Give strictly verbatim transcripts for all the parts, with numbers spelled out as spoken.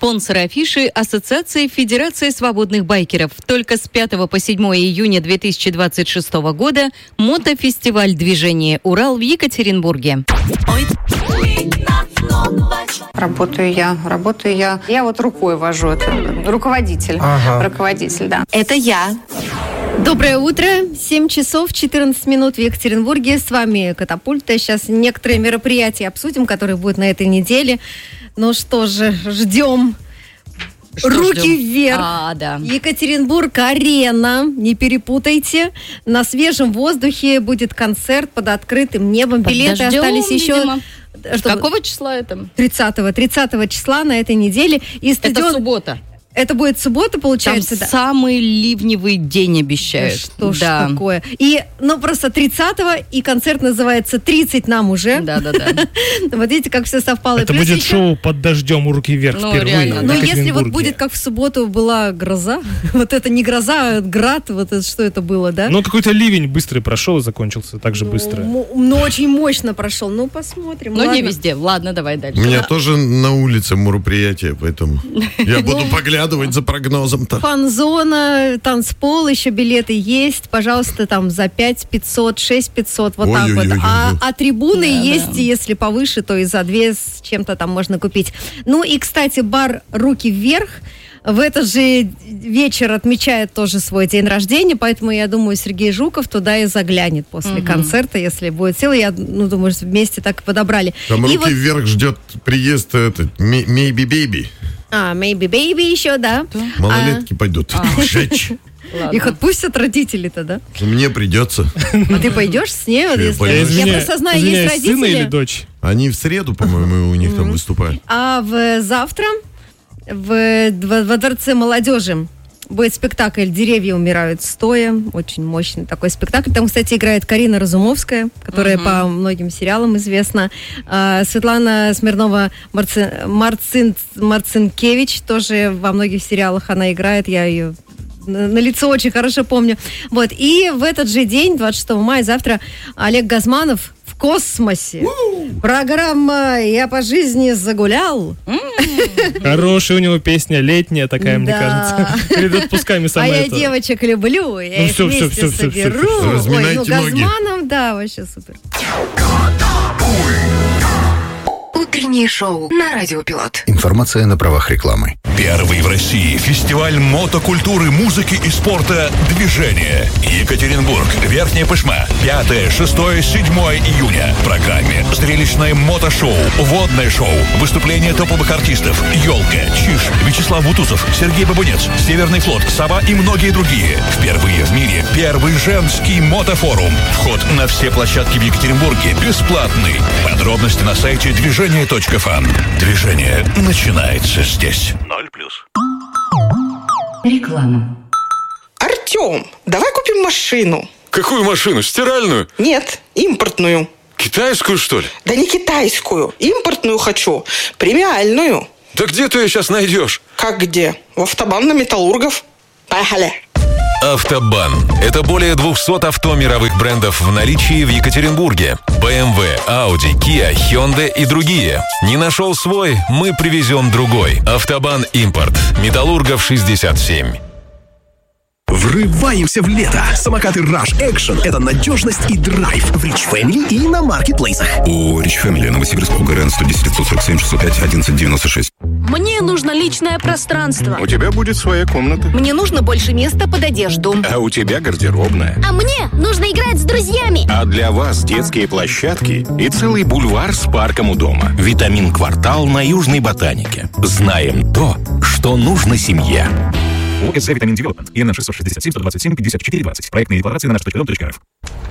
Спонсор афиши – Ассоциация Федерации свободных байкеров. Только с пятого по седьмое июня две тысячи двадцать шестого года мотофестиваль «Движение Урал» в Екатеринбурге. Работаю я, работаю я. Я вот рукой вожу, это руководитель. Ага. Руководитель, да. Это я. Доброе утро. семь часов четырнадцать минут в Екатеринбурге. С вами Катапульта. Сейчас некоторые мероприятия обсудим, которые будут на этой неделе. Ну что же, ждем. Что Руки ждем? вверх. А, да. Екатеринбург-арена. Не перепутайте. На свежем воздухе будет концерт под открытым небом. Под Билеты дождем, остались еще... видимо. Что? Какого числа это? тридцатого. тридцатого числа на этой неделе. И стадион... Это суббота. Это будет суббота, получается? Там да? самый ливневый день обещают. Что ж да. такое? И, ну, просто тридцатого, и концерт называется «тридцать нам уже». Да-да-да. Вот видите, как все совпало. Это будет шоу «Под дождем» у «Руки вверх» Ну, впервые. реально, Но да. если вот будет, как в субботу была гроза, вот это не гроза, а град, вот это, что это было, да? Ну, какой-то ливень быстрый прошел и закончился так же быстро. Ну, ну, очень мощно прошел. Ну, посмотрим. Но ладно. не везде. Ладно, давай дальше. У меня тоже на улице мероприятие, поэтому я буду поглядывать за прогнозом. Фан-зона, танцпол, еще билеты есть. Пожалуйста, там за пять пятьсот, шесть пятьсот, вот так вот. А, а трибуны Да, есть, да. если повыше, то и за две с чем-то там можно купить. Ну и, кстати, бар «Руки вверх» в этот же вечер отмечает тоже свой день рождения, поэтому, я думаю, Сергей Жуков туда и заглянет после Угу. концерта, если будет сила. Я ну, думаю, что вместе так и подобрали. Там И «Руки вот- вверх» ждет приезд этот, Maybe Baby. А, Maybe Baby еще, да. Малолетки пойдут жечь. Ладно. Их отпустят родители-то, да? Мне придется. А ты пойдешь с ней? Вот Я если- пойду. Я Извиня- просто знаю, извиняюсь, есть сына или родители. дочь? Они в среду, по-моему, у них там выступают. А в завтра в, во, во Дворце молодежи будет спектакль «Деревья умирают стоя». Очень мощный такой спектакль. Там, кстати, играет Карина Разумовская, которая Мгм. по многим сериалам известна. А, Светлана Смирнова Марцин, Марцин, Марцинкевич тоже во многих сериалах она играет. Я ее на, на лицо очень хорошо помню. Вот. И в этот же день, двадцать шестого мая, завтра Олег Газманов в космосе. Программа «Я по жизни загулял». Хорошая у него песня, летняя такая, мне Да. кажется. Перед отпусками А самое я то. девочек люблю, я Ну, их всё, всё, вместе всё, всё, всё, соберу. всё, всё. Ой, Разминайте ну ноги. Газманов, да, вообще супер. Утреннее шоу на Радио Пилот. Информация на правах рекламы. Первый в России фестиваль мотокультуры, музыки и спорта «Движение». Екатеринбург, Верхняя Пышма. пятое, шестое, седьмое июня. В программе зрелищное мотошоу, водное шоу, выступления топовых артистов, Ёлка, Чиж, Вячеслав Бутусов, Сергей Бабунец, Северный флот, Сова и многие другие. Впервые в мире первый женский мотофорум. Вход на все площадки в Екатеринбурге бесплатный. Подробности на сайте движение точка фан. Движение начинается здесь. Ноль плюс. Реклама. Артем, давай купим машину. Какую машину? Стиральную? Нет, импортную. Китайскую, что ли? Да не китайскую, импортную хочу, премиальную. Да где ты ее сейчас найдешь? Как где? В автобан на Металлургов. Поехали. Автобан. Это более двухсот авто мировых брендов в наличии в Екатеринбурге. бэ эм вэ, Audi, Kia, Hyundai и другие. Не нашел свой? Мы привезем другой. Автобан Импорт. Металлургов шестьдесят семь. Врываемся в лето. Самокаты Rush Action – это надежность и драйв в Rich Family и на маркетплейсах. У Rich Family Новосибирск, УГРН сто десять девятьсот сорок семь шестьсот пять одиннадцать девяносто шесть. Мне нужно личное пространство. У тебя будет своя комната. Мне нужно больше места под одежду. А у тебя гардеробная. А мне нужно играть с друзьями. А для вас детские площадки и целый бульвар с парком у дома. Витамин Квартал на Южной Ботанике. Знаем то, что нужно семье. ОСЗ Витамин Девелопмент. ИНН шестьсот шестьдесят семь сто двадцать семь пятьдесят четыре двадцать. Проектные декларации на наш точка дом точка рф.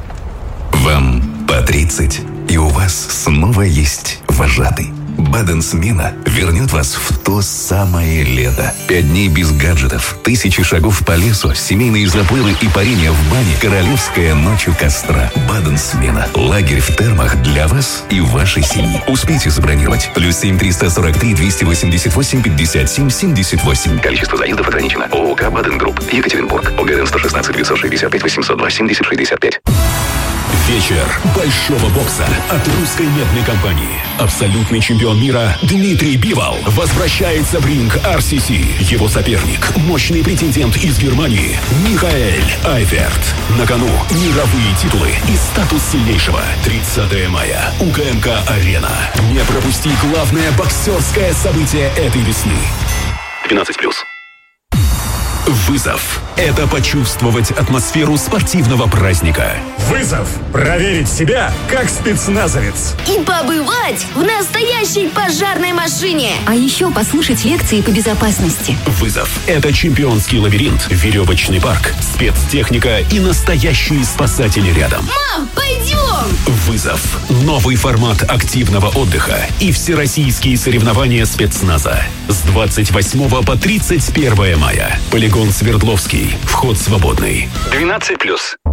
Вам по тридцать, и у вас снова есть вожатый. Баден-смена вернет вас в то самое лето. Пять дней без гаджетов, тысячи шагов по лесу, семейные заплывы и парение в бане, королевская ночь у костра. Баден-смена. Лагерь в термах для вас и вашей семьи. Успейте забронировать. Плюс семь триста сорок три двести восемьдесят восемь пятьдесят семь семьдесят восемь. Количество заездов ограничено. ООК «Баден Групп». Екатеринбург. ОГРН сто шестнадцать девятьсот шестьдесят пять восемьсот два семьдесят шестьдесят пять. Вечер большого бокса от русской медной компании. Абсолютный чемпион мира Дмитрий Бивол возвращается в ринг ар си си. Его соперник – мощный претендент из Германии Михаэль Айверт. На кону мировые титулы и статус сильнейшего. тридцатого мая. УКМК-арена. Не пропусти главное боксерское событие этой весны. двенадцать плюс. Вызов – это почувствовать атмосферу спортивного праздника. Вызов – проверить себя как спецназовец. И побывать в настоящей пожарной машине. А еще послушать лекции по безопасности. Вызов – это чемпионский лабиринт, веревочный парк, спецтехника и настоящие спасатели рядом. Мам, пойдем! Вызов – новый формат активного отдыха и всероссийские соревнования спецназа. С двадцать восьмого по тридцать первое мая. Полигон Свердловский. Вход свободный. двенадцать плюс.